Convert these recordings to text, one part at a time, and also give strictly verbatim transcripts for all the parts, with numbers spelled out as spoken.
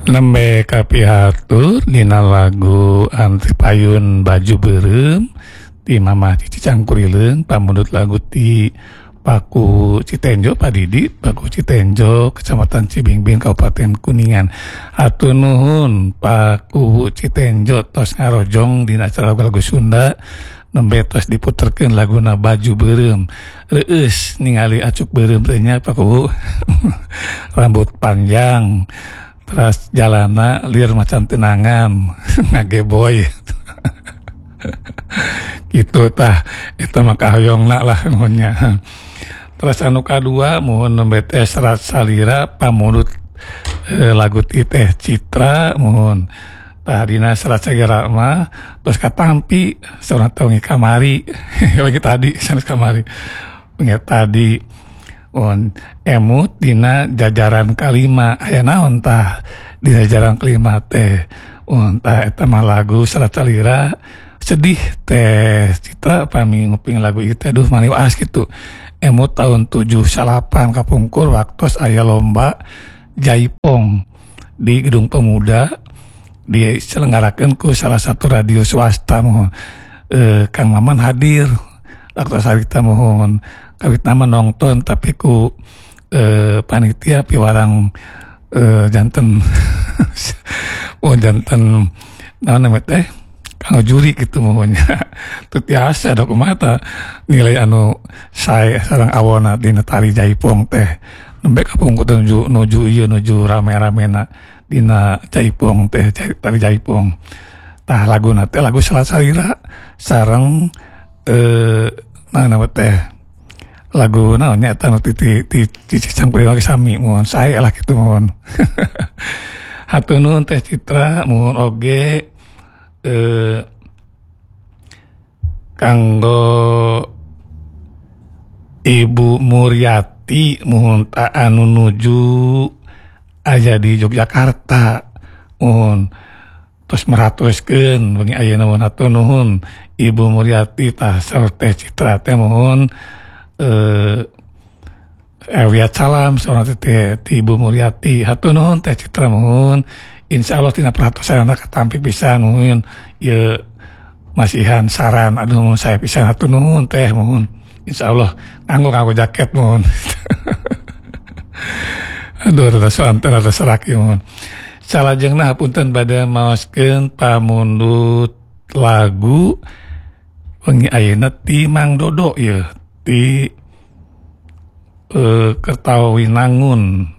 Nembe kapihatur dina lagu Antri Payun Baju Beureum ti Mamah Cici Cangkurileung pamundut lagu ti Paku Citenjo Pak Didi Paku Citenjo Kecamatan Cibingbing Kabupaten Kuningan. Hatur nuhun Paku Citenjo tos ngarojong dina acara lagu Sunda nembe tos diputerkeun laguna Baju Beureum. Reueus ningali acuk beureum teh nya Paku. Rambut panjang terus jalana liar macan tenangan ngageboy gitu tah itu mah kahoyongna lah nuhunnya. Terus anu kadua mohon nembe teh Serat Salira pamundut eh, lagu ti Teh Citra mohon tah dina Serat Salira mah terus katampi saurang tahu kamari lagi tadi sanes kamari nge tadi on emut dina jajaran kalima aya naon tah di jajaran kelima teh on tah eta mah lagu Serat Salira sedih Teh Citra pami nguping lagu ieu teh duh mani waas kitu. Emut tahun tujuh salapan kapungkur waktos aya lomba jaipong di Gedung Pemuda diselenggarakeun ku salah satu radio swasta mohon eh, Kang Maman hadir waktu sarita mohon kawit nama nonton tapi ku eh, panitia piwarang eh, janten oh janten naon namanya teh kanggo juri gitu mohonnya teu tiasa da kumaha nilai anu sae sareng awona dina tari jaipong teh nembe kapungkur nuju nuju ieu nuju rame-ramena dina jaipong teh tari jaipong. Tah laguna teh lagu Serat Salira sareng eh naon teh lagu naon nya eta nu ti ti Cici Cangkurileung sami mohon sae lah kitu mohon. Hatur nuhun Teh Citra mohon oge eh kanggo Ibu Muryati mohon ta anu nuju aya di Yogyakarta mohon terus meratoskeun bengi ayeuna mohon hatur nuhun Ibu Muryati tah saur Teh Citra teh mohon eh wiat salam saurang teh ti Ibu Muryati. Hatur nuhun Teh Citra mohon insyaallah tina perhatosanna katampi pisan mohon ieu masihan saran aduh mohon saya pisan hatur nuhun teh mohon insyaallah nganggo nganggo jaket mohon. Aduh rada santen rada serak mohon. Salajengna hapunten bade maoskeun pamundut lagu wengi ayeuna ti Mang Dodo ieu ti eh, Kertawinangun.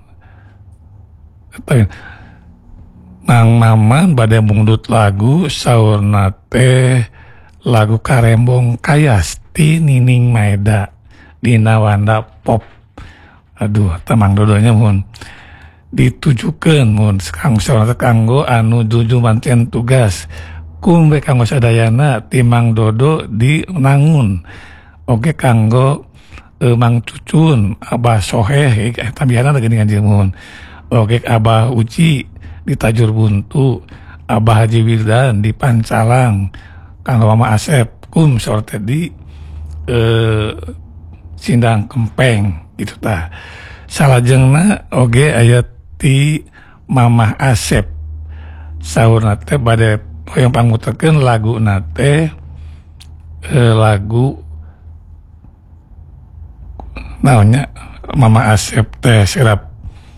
Mang Maman bade mundut lagu saurna teh lagu Karembong Kayas ti Nining Maeda dina Wanda Pop. Aduh teh Mang Dodonya mohon ditujukeun mohon kanggo saurna kanggo anu nuju mancen tugas kumbe kanggo sadayana ti Mang Dodo di Nangun oge kanggo eh, Mang Cucun Abah Soheh eta biana geuningan jeung mohon oge Abah Uci di Tajur Buntu Abah Haji Wildan di Pancalang kanggo Mama Asep kum saur teh di eh, Sindang Kempeng gitu tah. Salajengna oge aya ti Mamah Asep saurna teh bade hoyong panguterkeun laguna teh eh, lagu naonnya Mamah Asep teh sirap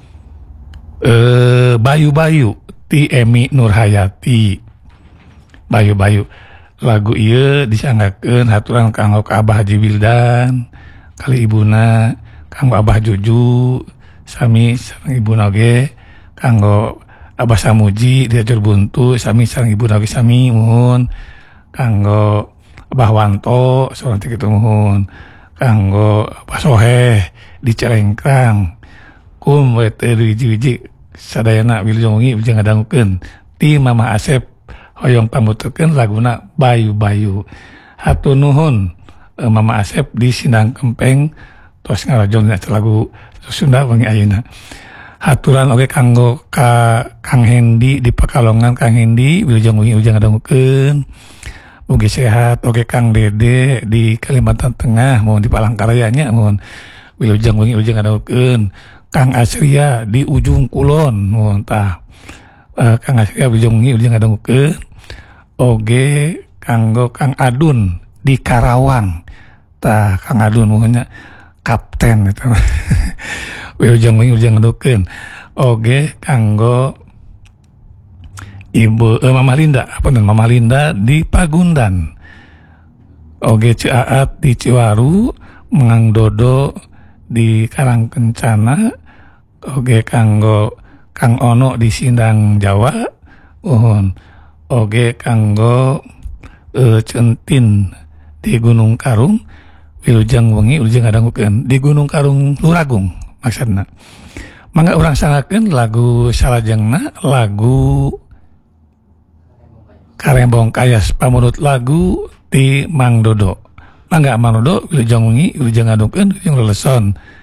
eh, Bayu-bayu ti Emi Nurhayati. Bayu-bayu lagu ieu disanggakeun haturan kanggo ka Abah Haji Wildan kali ibuna kanggo Abah Juju sami sareng ibuna oge kanggo Abah Samuji di Tajur Buntu sami sareng ibuna oge sami mohon kanggo Abah Wanto saurang teh kitu mohon kanggo Abah Soheh di Cerengkrang kum we teh wiji-wiji sadayana wilujeng wengi wilujeng ngadangukeun ti Mamah Asep hoyong pamuterkeun laguna Bayu-bayu. Hatur nuhun eh, Mamah Asep di Sindang Kempeng tos ngarojong dina lagu Sunda wengi ayeuna. Haturan oge kanggo ka Kang Hendi di Pekalongan Kang Hendi wilujeng wengi wilujeng ngadangukeun mugi sehat oge Kang Dede di Kalimantan Tengah mohon di Palangkaraya nya mohon wilujeng wengi wilujeng ngadangukeun Kang Asria di Ujung Kulon mohon tah uh, Kang Asri wilujeng wengi wilujeng ngadangukeun oge kanggo Kang Adun di Karawang. Tah Kang Adun muhunnya kapten itu. Wilujeng wengi wilujeng ngadangukeun oge kanggo Ibu eh, Mama Linda, apa nih Mama Linda di Pagundan. Oge Ciaat di Ciwaru, Mengang Dodo di Karangkencana, oge kanggo Kang Ono di Sindang Jawa, uhun. Oge kanggo eh, Centin di Gunung Karung, wilujeng wengi wilujeng ngadangukeun di Gunung Karung Luragung maksudna. Mangga urang sangakeun lagu salajengna lagu Karembong Kayas pamunut lagu ti Mang Dodo. Mangga Mang Dodo wilujeng wengi wilujeng ngadangukeun wilujeng leleson